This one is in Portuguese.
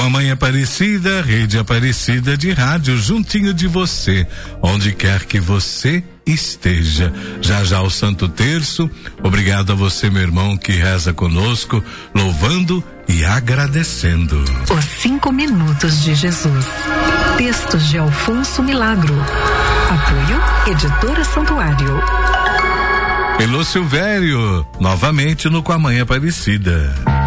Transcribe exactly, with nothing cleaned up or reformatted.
a Mãe Aparecida, Rede Aparecida de Rádio, juntinho de você, onde quer que você esteja. Já já o Santo Terço. Obrigado a você, meu irmão, que reza conosco, louvando e agradecendo. Os cinco minutos de Jesus. Textos de Alfonso Milagro. Apoio Editora Santuário. Elô Silvério, novamente no Com a Mãe Aparecida.